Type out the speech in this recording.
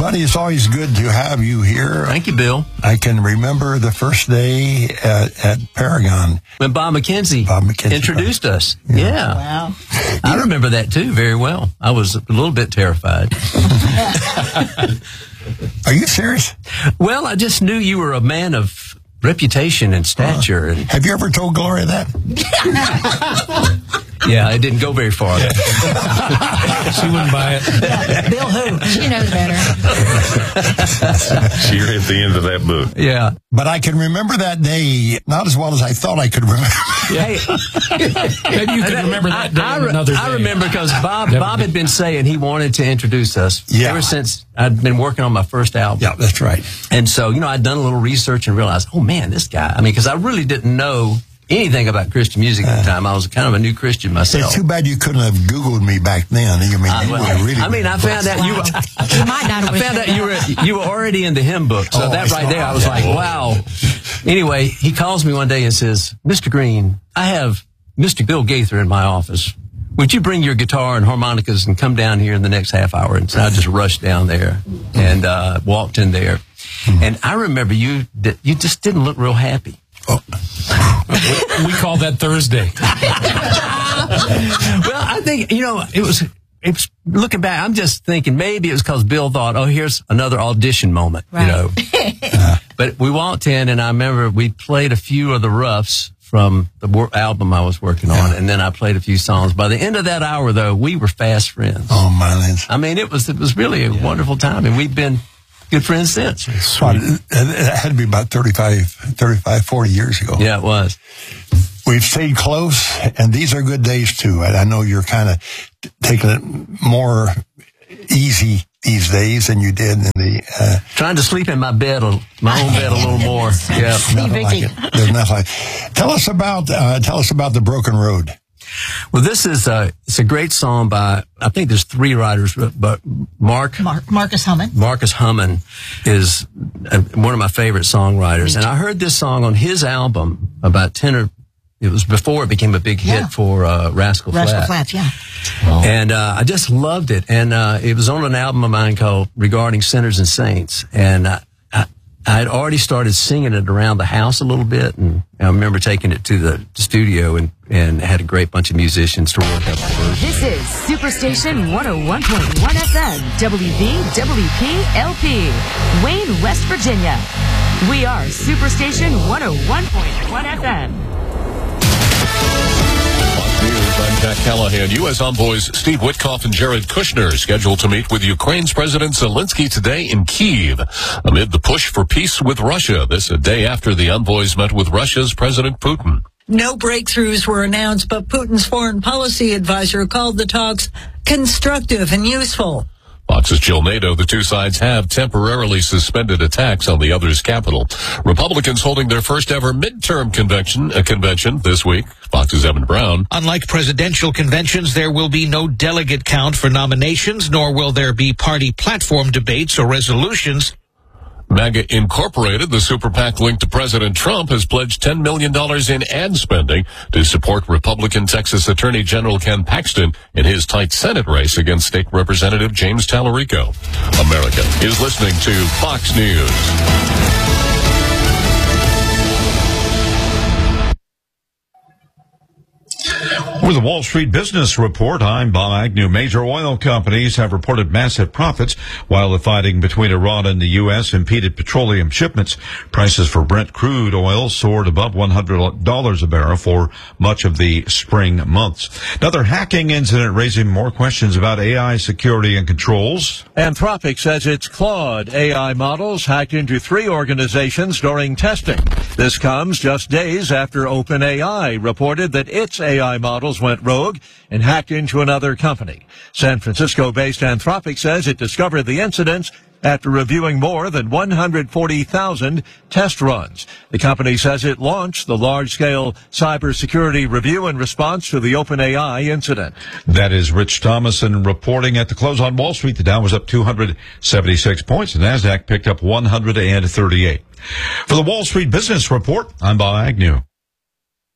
Buddy, it's always good to have you here. Thank you, Bill. I can remember the first day at Paragon. When Bob McKenzie introduced us. Yeah. Wow. I remember that, too, very well. I was a little bit terrified. Are you serious? Well, I just knew you were a man of reputation and stature. Have you ever told Gloria that? Yeah, it didn't go very far. She wouldn't buy it. Yeah, Bill who? She knows better. She read the end of that book. Yeah. But I can remember that day not as well as I thought I could remember. Hey, maybe you can remember that day another day. I remember because Bob had been saying he wanted to introduce us ever since I'd been working on my first album. Yeah, that's right. And so, I'd done a little research and realized, oh man, this guy, because I really didn't know anything about Christian music at the time. I was kind of a new Christian myself. It's too bad you couldn't have Googled me back then. I found out you were already in the hymn book. So that right there, I was like, wow. Anyway, he calls me one day and says, Mr. Green, I have Mr. Bill Gaither in my office. Would you bring your guitar and harmonicas and come down here in the next half hour? And so I just rushed down there and walked in there. And I remember you just didn't look real happy. Oh. We call that Thursday. Well, I think, it was looking back, I'm just thinking maybe it was because Bill thought, oh, here's another audition moment, right. But we walked in and I remember we played a few of the roughs from the album I was working on, and then I played a feed songs. By the end of that hour, though, we were fast friends. Oh, my lands. I mean, it was really a wonderful time, and we've been good friends since. Sweet. It had to be about 40 years ago. Yeah, it was. We've stayed close, and these are good days, too. I know you're kind of taking it more easy these days than you did in the... Trying to sleep in my own bed a little more. Yeah. Nothing like it. There's nothing like it. Tell us about The Broken Road. Well, this is it's a great song by, I think there's 3 writers, but Marcus Hummon. Marcus Hummon is one of my favorite songwriters. And I heard this song on his album about it was before it became a big hit for Rascal Flatts. Rascal Flatts, yeah. Oh. And I just loved it. And it was on an album of mine called Regarding Sinners and Saints. And I had already started singing it around the house a little bit, and I remember taking it to the studio and had a great bunch of musicians to work up the version. This is Superstation 101.1 FM, WVWP-LP, Wayne, West Virginia. We are Superstation 101.1 FM. News, I'm Jack Callahan. U.S. envoys Steve Witkoff and Jared Kushner scheduled to meet with Ukraine's President Zelensky today in Kyiv amid the push for peace with Russia. This a day after the envoys met with Russia's President Putin. No breakthroughs were announced, but Putin's foreign policy advisor called the talks constructive and useful. Fox's Jill Nato, the two sides have temporarily suspended attacks on the other's capital. Republicans holding their first ever midterm convention this week. Fox's Evan Brown. Unlike presidential conventions, there will be no delegate count for nominations, nor will there be party platform debates or resolutions. MAGA Incorporated, the super PAC linked to President Trump, has pledged $10 million in ad spending to support Republican Texas Attorney General Ken Paxton in his tight Senate race against State Representative James Tallarico. America is listening to Fox News. With the Wall Street Business Report, I'm Bob Agnew. Major oil companies have reported massive profits while the fighting between Iran and the U.S. impeded petroleum shipments. Prices for Brent crude oil soared above $100 a barrel for much of the spring months. Another hacking incident raising more questions about AI security and controls. Anthropic says its Claude AI models hacked into 3 organizations during testing. This comes just days after OpenAI reported that its AI models went rogue and hacked into another company. San Francisco-based Anthropic says it discovered the incidents after reviewing more than 140,000 test runs. The company says it launched the large-scale cybersecurity review in response to the OpenAI incident. That is Rich Thomason reporting. At the close on Wall Street, the Dow was up 276 points. The NASDAQ picked up 138. For the Wall Street Business Report, I'm Bob Agnew.